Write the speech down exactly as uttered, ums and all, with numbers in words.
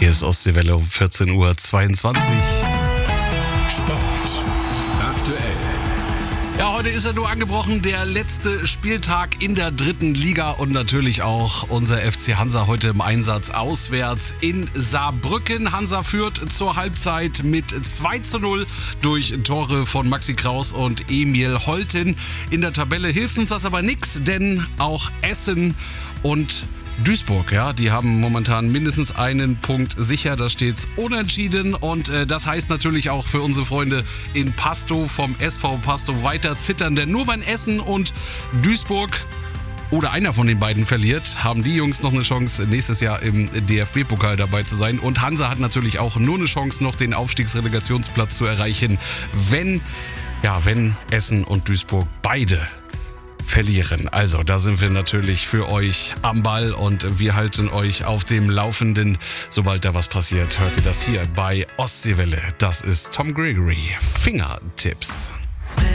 Hier ist Ostseewelle um vierzehn Uhr zweiundzwanzig. Sport aktuell. Ja, heute ist er nur angebrochen, der letzte Spieltag in der dritten Liga und natürlich auch unser F C Hansa heute im Einsatz auswärts in Saarbrücken. Hansa führt zur Halbzeit mit zwei zu null durch Tore von Maxi Kraus und Emil Holten. In der Tabelle hilft uns das aber nichts, denn auch Essen und Duisburg, ja, die haben momentan mindestens einen Punkt sicher, da steht's unentschieden und äh, das heißt natürlich auch für unsere Freunde in Pastow vom S V Pastow weiter zittern, denn nur wenn Essen und Duisburg oder einer von den beiden verliert, haben die Jungs noch eine Chance, nächstes Jahr im D F B-Pokal dabei zu sein und Hansa hat natürlich auch nur eine Chance, noch den Aufstiegsrelegationsplatz zu erreichen, wenn, ja, wenn Essen und Duisburg beide verlieren. Also da sind wir natürlich für euch am Ball und wir halten euch auf dem Laufenden. Sobald da was passiert, hört ihr das hier bei Ostseewelle. Das ist Tom Gregory. Fingertipps.